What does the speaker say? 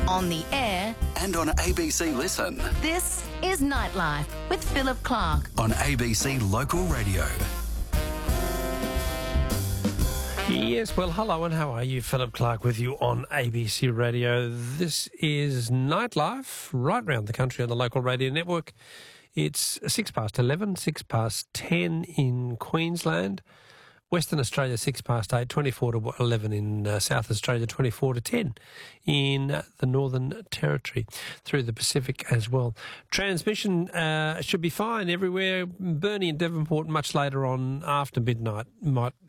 on the air, and on ABC Listen. this is Nightlife with Philip Clark. On ABC Local Radio. Yes, well, hello and how are you? Philip Clark with you on ABC Radio. This is Nightlife, right round the country on the local radio network. It's 6 past 11, 6 past 10 in Queensland. Western Australia, 6 past 8, 24 to 11 in South Australia, 24 to 10 in the Northern Territory, through the Pacific as well. Transmission should be fine everywhere. Burnie and Devonport much later on after midnight might